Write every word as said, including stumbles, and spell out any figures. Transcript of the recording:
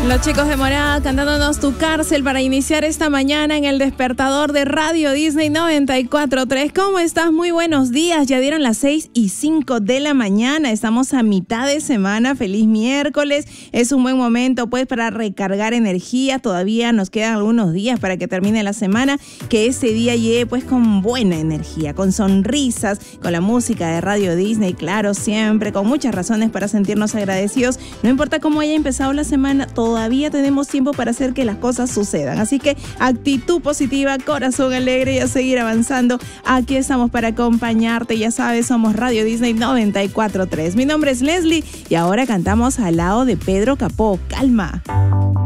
Los chicos de Morada cantándonos Tu Cárcel para iniciar esta mañana en el despertador de Radio Disney noventa y cuatro punto tres. ¿Cómo estás? Muy buenos días. Ya dieron las seis y cinco de la mañana. Estamos a mitad de semana. Feliz miércoles. Es un buen momento pues para recargar energía. Todavía nos quedan algunos días para que termine la semana. Que ese día llegue pues con buena energía, con sonrisas, con la música de Radio Disney. Claro, siempre con muchas razones para sentirnos agradecidos. No importa cómo haya empezado la semana, todavía tenemos tiempo para hacer que las cosas sucedan. Así que actitud positiva, corazón alegre y a seguir avanzando. Aquí estamos para acompañarte. Ya sabes, somos Radio Disney noventa y cuatro punto tres. Mi nombre es Leslie y ahora cantamos al lado de Pedro Capó. Calma.